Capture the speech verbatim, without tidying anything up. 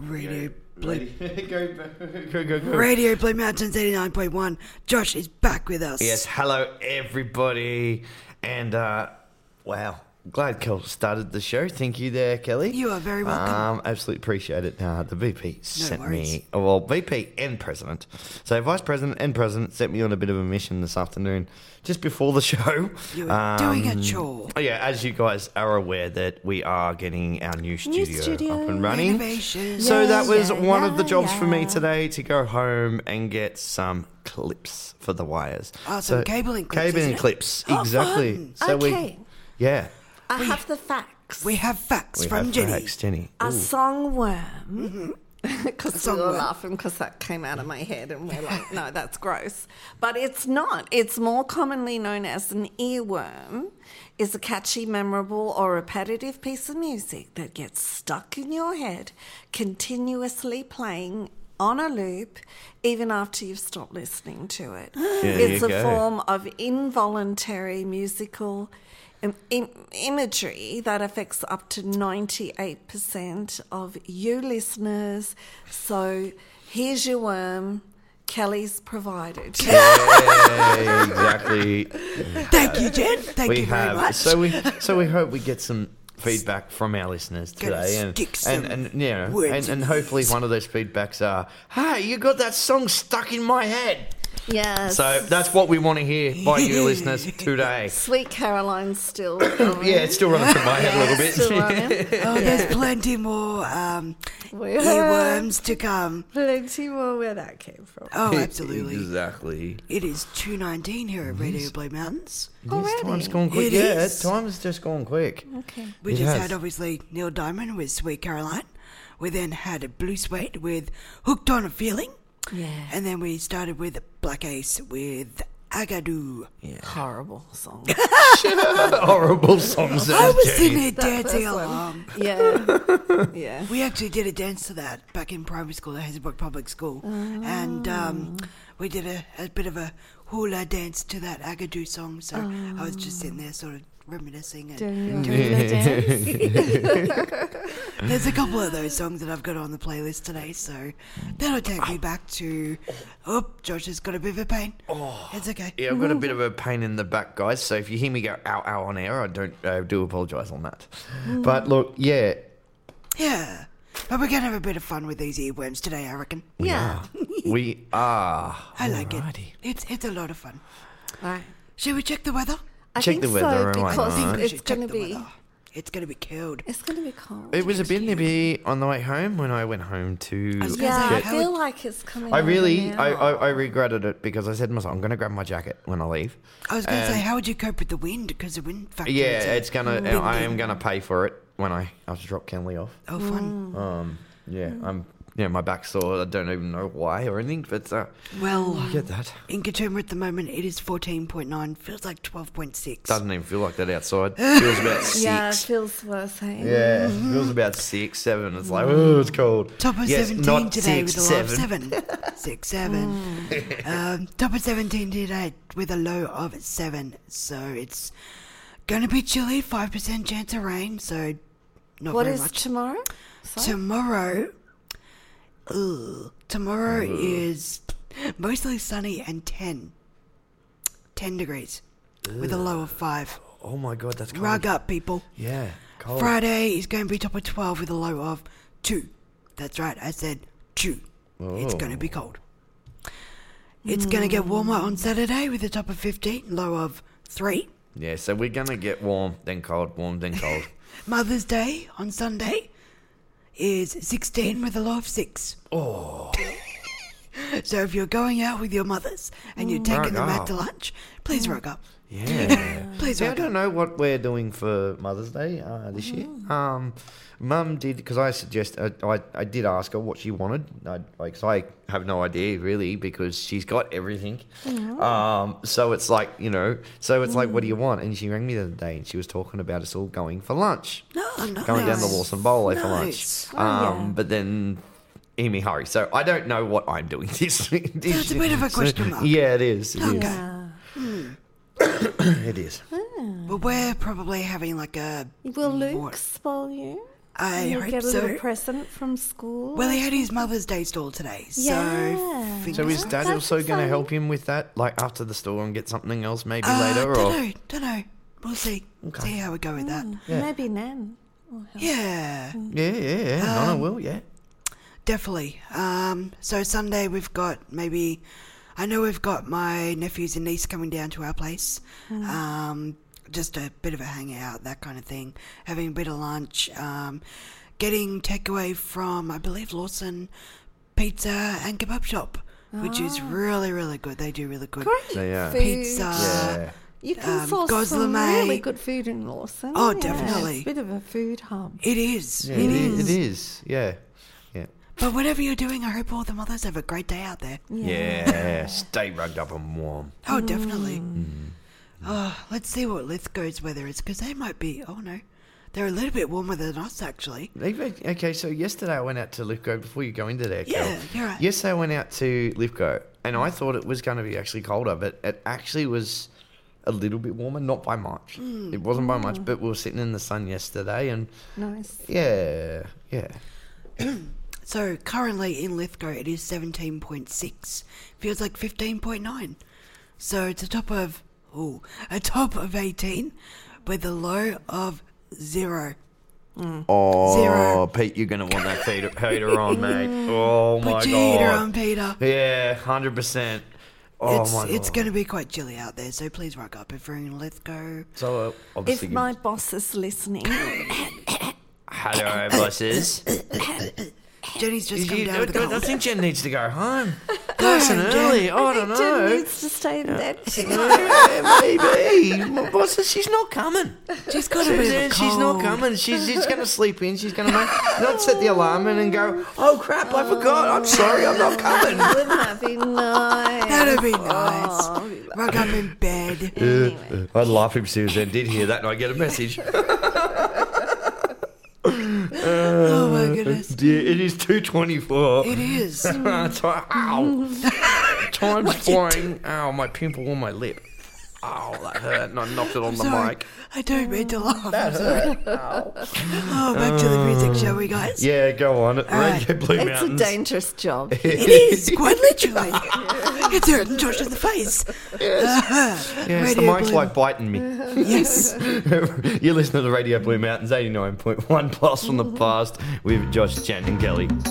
Radio Blue. go, go, go, go. Radio Blue Mountains eighty-nine point one. Josh is back with us. Yes, hello everybody. And, uh, wow, glad Kel started the show. Thank you there, Kelly. You are very welcome. Um, absolutely appreciate it. Uh, the V P sent worries. me, oh, well, V P and President. So Vice President and President sent me on a bit of a mission this afternoon, just before the show. You were doing a Um, chore. Oh, yeah, as you guys are aware that we are getting our new studio, studio. up and running. Renovation. So Yeah, that was yeah, one of the yeah, jobs for me yeah. today, to go home and get some clips for the wires. Oh, some cabling clips, Cabling isn't it? clips, Oh, exactly. fun. So Okay. we, yeah. I have the facts. We have facts We from have Jenny. facts, Jenny. a Ooh. songworm. Because we were Songworm. laughing because that came out of my head and we're like, no, that's gross. But it's not. It's more commonly known as an earworm. Is a catchy, memorable or repetitive piece of music that gets stuck in your head, continuously playing on a loop even after you've stopped listening to it. It's you a go. form of involuntary musical im- im- imagery that affects up to ninety-eight percent of you listeners. So here's your worm. Kelly's provided. Yeah, exactly. Thank you, Jen. Thank we you very have. much. So we so we hope we get some feedback from our listeners Gonna today, and stick some and, and you know, words and, in and hopefully yours. one of those feedbacks are, hey, you got that song stuck in my head. Yes. So that's what we want to hear by you listeners today. Sweet Caroline's still. Yeah, it's still running through my head a little bit. Still running. Oh, there's plenty more um, We have earworms to come. plenty more where that came from. Oh, absolutely. Exactly. It is two nineteen here at Radio Blue Mountains. Yes, time's gone quick. It yeah, is. time's just gone quick. Okay. We It just has. had, obviously, Neil Diamond with Sweet Caroline. We then had a Blue Suede with Hooked on a Feeling. Yeah. And then we started with Black Ace with Agadoo. Horrible song. Horrible songs. I was Jenny. in there That dancing first one. along. Yeah. Yeah. We actually did a dance to that back in primary school at Hazelbrook Public School. And um, we did a, a bit of a hula dance to that Agadoo song. So I was just sitting there sort of reminiscing. And Doing the dance. there's a couple of those songs that I've got on the playlist today. So that'll take me back to... Oh, Josh has got a bit of a pain. Oh, it's okay. Yeah, I've got a bit of a pain in the back, guys. So if you hear me go ow ow on air, I don't I do apologise on that. But look, yeah, Yeah. But we're going to have a bit of fun with these earworms today, I reckon. Yeah. we are. I like Alrighty. it. It's it's a lot of fun. Right. Shall we check the weather? I Check think the weather so and why because not? We it's should check going to the be weather. It's going to be cold. it's going to be cold. It was a bit nippy on the way home when I went home to. I was gonna Yeah, say, I how feel would- like it's coming. I over really, now. I, I, I regretted it because I said to myself, I'm going to grab my jacket when I leave. I was going to And- say, how would you cope with the wind? Because the wind factor Yeah, is a it's gonna. big I am thing. gonna pay for it when I have to drop Kenley off. Oh, fun. Um, yeah, I'm. Yeah, my back's sore. I don't even know why or anything, but uh, Well, I get that. in Katoomba at the moment, it is fourteen point nine. Feels like twelve point six. Doesn't even feel like that outside. Feels about six. Yeah, it feels worse. Hey? Yeah, it feels about six, seven. It's like, oh, it's cold. Top of Yes, seventeen not today six, with a low of seven. seven. Six, seven. um, top of seventeen today with a low of seven. So it's going to be chilly, five percent chance of rain. So not What very is much. tomorrow? So- Tomorrow, ugh, tomorrow is mostly sunny and ten. ten degrees with a low of five. Oh my god, that's cold. Rug up, people. Yeah, cold. Friday is going to be top of twelve with a low of two. That's right, I said two. It's going to be cold. It's going to get warmer on Saturday with a top of fifteen, low of three. Yeah, so we're gonna get warm, then cold, warm, then cold. Mother's Day on Sunday is sixteen with a low of six. Oh, So if you're going out with your mothers and you're taking Rug them out up. to lunch, please rug up. yeah. Please See, I rug up. don't know what we're doing for Mother's Day uh, this year. Um, Mum did, because I suggest I, I I did ask her what she wanted. I, like, so I have no idea really because she's got everything. Um, so it's like you know, so it's like, what do you want? And she rang me the other day and she was talking about us all going for lunch, No, nice. going down the Lawson Bowlway for lunch. Nice. Oh, Um, yeah. but then. Amy hurry. So I don't know what I'm doing this. this That's a bit of a so- question mark. Yeah, it is. It is. Yeah. It is. But we're probably having like a Will more- Luke spoil you? I You hope get a so. little present from school. Well, he had his Mother's Day stall today, so Yeah. fingers So is crossed. Dad That's also going to exciting. help him with that, like after the store, and get something else maybe Uh, later? don't Or know, don't know. We'll see. Okay. See how we go with that. Yeah. Maybe Nan. will help. Yeah, yeah, yeah, yeah. Nonna Um, will, yeah. definitely. Um, so Sunday we've got maybe. I know we've got my nephews and niece coming down to our place. Um, just a bit of a hangout, that kind of thing. Having a bit of lunch. Um, getting takeaway from, I believe, Lawson Pizza and Kebab Shop, which is really, really good. They do really good. Great So, yeah. food. Pizza. Yeah. You can um, source some Goslamay. really good food in Lawson. Oh, Yeah, definitely. It's a bit of a food hub. It is. Yeah, it is. It is, yeah. Yeah. But whatever you're doing, I hope all the mothers have a great day out there. Yeah. Stay rugged up and warm. Oh, definitely. Oh, let's see what Lithgow's weather is, because they might be. Oh no, they're a little bit warmer than us actually. Even- Okay, so yesterday I went out to Lithgow before you go into there, Kel. Yeah, you're right. Yesterday I went out to Lithgow, and I thought it was going to be actually colder, but it actually was a little bit warmer, not by much. Hmm. It wasn't by much, but we were sitting in the sun yesterday, and Nice. yeah, yeah. So currently in Lithgow, it is seventeen point six. Feels like fifteen point nine. So it's a top of oh, a top of eighteen, with a low of zero. Oh, Zero. Pete, you're going to want that heater, heater on, mate. Oh, my Put your heater God. on, Peter. Yeah, one hundred percent. Oh, it's my it's God. going to be quite chilly out there, so please rock up if you're in Lithgow. So, uh, If obviously, my boss is listening, hello, bosses. Jenny's just come You- down I, with a I cold. think Jen needs to go home. Go Nice and home, Jen. early. Oh, I don't think Jen know. needs to stay in bed. Yeah, maybe. My boss says she's not coming. She's got a She bit of a says she's not cold. coming. She's just going to sleep in. She's going to not set the alarm in and go, oh, crap, I forgot. I'm sorry, I'm not coming. Wouldn't that be nice? That'd be nice. Oh, Rock up in bed. anyway. I'd laugh if Susan did hear that and I get a message. Oh my goodness. Dear, it is two twenty-four. It is. Ow. Time's flying. Ow, my pimple on my lip. Ow, that hurt. And I knocked it on the Sorry. mic. I don't mean to laugh. I'm sorry. Oh, back to the music, shall we, guys? Yeah, go on. right. Radio Blue It's Mountains. a dangerous job. It is, quite literally. It's hurting Josh in the face. Yes, the Radio mic's Blue- like biting me. Yes. You're listening to Radio Blue Mountains eighty-nine point one plus from the past with Josh, Jen and Kelly.